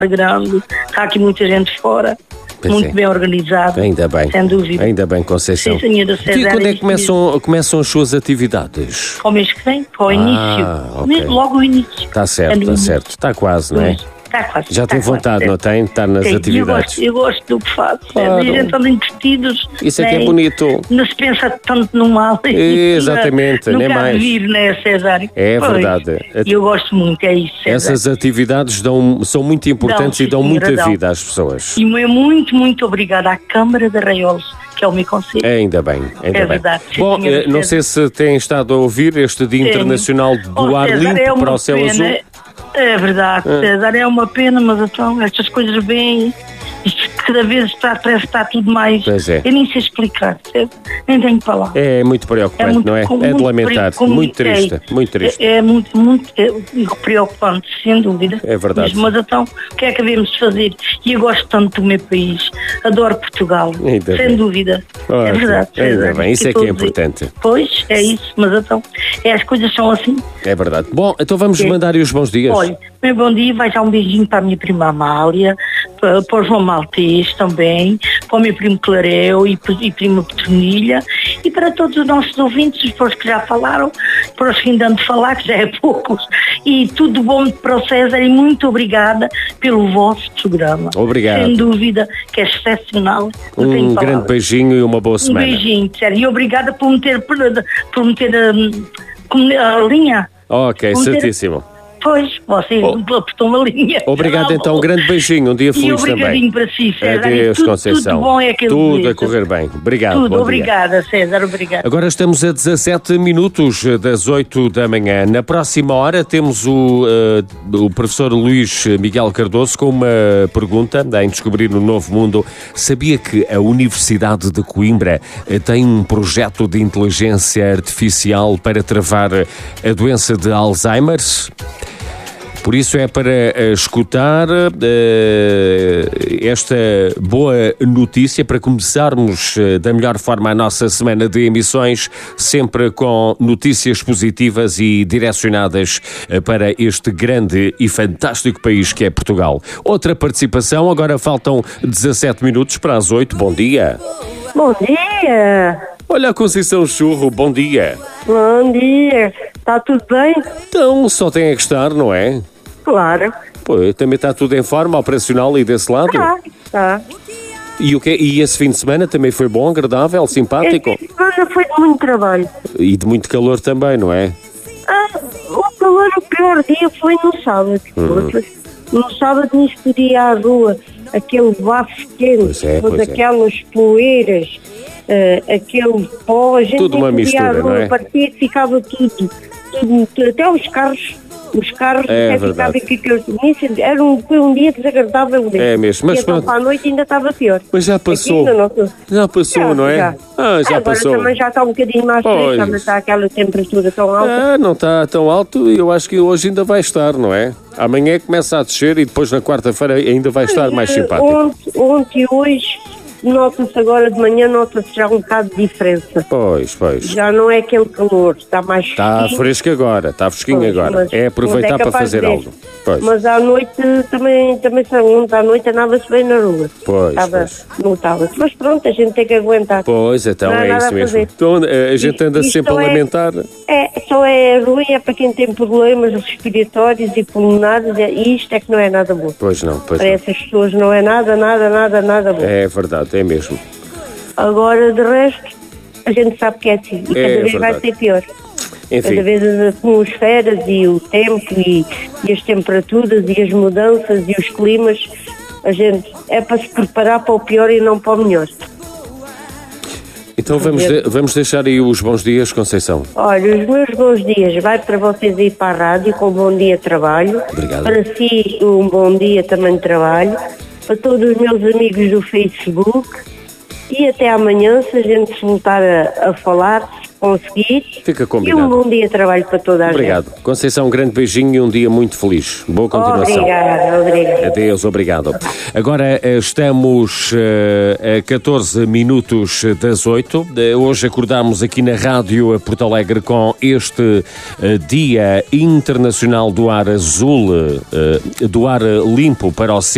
grande, está aqui muita gente fora. Pois muito é. bem organizado. Ainda bem. Sem dúvida. Ainda bem, Conceição. Sim, senhora César. Quando é que começam as suas atividades? Ao mês que vem, para o início. Ok. Logo o início. Está certo, Está quase, não é? Está quase. Já tem vontade, não tem? Está nas atividades. Eu gosto do que faço. Claro. A gente anda entretidos. Isso é que é bonito. Não se pensa tanto no mal. Exatamente, nem mais. Vir, né, César? É verdade. E eu gosto muito, é isso, César. Essas atividades são muito importantes e dão muita vida às pessoas. E muito, muito obrigada à Câmara de Arraiolos, que é o meu conselho. Ainda bem. Verdade. Bom, não sei se têm estado a ouvir este Dia Internacional do Ar Limpo para o Céu Azul. É verdade, César, é uma pena, mas então estas coisas vêm, isto cada vez parece que está tudo mais. Pois é. Eu nem sei explicar, nem tenho palavras. É muito preocupante, não é? É de lamentar, muito triste, muito triste. É muito preocupante, sem dúvida. É verdade. Mas então, o que é que devemos fazer? E eu gosto tanto do meu país, adoro Portugal, sem dúvida. É verdade, César. Ainda bem, isso é que é importante. Pois, é isso, mas então, as coisas são assim. É verdade. Bom, então vamos mandar-lhe os bons dias. Olha, meu bom dia, vai já um beijinho para a minha prima Amália, para o João Maltês também, para o meu primo Clareu e prima Petronilha, e para todos os nossos ouvintes, para os que já falaram, para os que ainda han de falar, que já é poucos, e tudo bom para o César, e muito obrigada pelo vosso programa. Obrigado. Sem dúvida que é excepcional. Um grande beijinho e uma boa semana. Um beijinho, sério, e obrigada por meter a linha. Ok, certíssimo. Pois, você apertou uma linha. Obrigado então, um grande beijinho, um dia feliz também. Obrigadinho para si, César. Adeus, Conceição. Tudo bom é aquele tudo a correr bem. Obrigado, tudo, bom obrigada, dia. César, obrigada. Agora estamos a 17 minutos das 8 da manhã. Na próxima hora temos o professor Luís Miguel Cardoso com uma pergunta em Descobrir um Novo Mundo. Sabia que a Universidade de Coimbra tem um projeto de inteligência artificial para travar a doença de Alzheimer? Por isso é para escutar esta boa notícia, para começarmos da melhor forma a nossa semana de emissões, sempre com notícias positivas e direcionadas para este grande e fantástico país que é Portugal. Outra participação, agora faltam 17 minutos para as 8. Bom dia. Bom dia. Olha a Conceição Churro, bom dia. Bom dia. Está tudo bem? Então, só tem a que estar, não é? Claro. Pô, também está tudo em forma operacional e desse lado? Tá. E esse fim de semana também foi bom, agradável, simpático? Esse fim de semana foi de muito trabalho. E de muito calor também, não é? O calor, o pior dia foi no sábado. No sábado nem se podia ir à rua, aquele bafo quente, aquelas poeiras, aquele pó, a gente tudo uma mistura, rua, não é? Parecia que ficava tudo, até os carros até ficavam foi um dia desagradável mesmo. É mesmo, mas pronto. Para a noite ainda estava pior. Mas já passou. Já passou, não é? Já. Já agora passou. Também já está um bocadinho mais fresco, já não está aquela temperatura tão alta. Não está tão alto e eu acho que hoje ainda vai estar, não é? Amanhã começa a descer e depois na quarta-feira ainda vai estar mais simpático. Ontem e hoje nota-se agora de manhã, nota-se já um bocado de diferença. Pois. Já não é aquele calor, está mais fresquinho. Está fresco agora, está fresquinho agora. É aproveitar para fazer algo. Mas à noite também ontem à noite andava-se bem na rua. Notava-se. Mas pronto, a gente tem que aguentar. Pois, então é isso mesmo. Então, a gente anda sempre a lamentar. Só é ruim, é para quem tem problemas respiratórios e pulmonares, e isto é que não é nada bom. Pois não. Para essas pessoas não é nada bom. É verdade, é mesmo. Agora, de resto, a gente sabe que é assim. E cada vez vai ser pior. Enfim. Cada vez as atmosferas e o tempo e as temperaturas e as mudanças e os climas, a gente é para se preparar para o pior e não para o melhor. Então vamos deixar aí os bons dias, Conceição. Olha, os meus bons dias vai para vocês ir para a rádio com um bom dia de trabalho. Obrigado. Para si, um bom dia também de trabalho. Para todos os meus amigos do Facebook. E até amanhã, se a gente se voltar a falar, se conseguir. Fica combinado. E um bom dia de trabalho para toda a gente. Obrigado. Conceição, um grande beijinho e um dia muito feliz. Boa continuação. Obrigada. Adeus, obrigado. Agora estamos a 14 minutos das 8. Hoje acordámos aqui na Rádio Porto Alegre com este Dia Internacional do Ar Azul, do Ar Limpo para o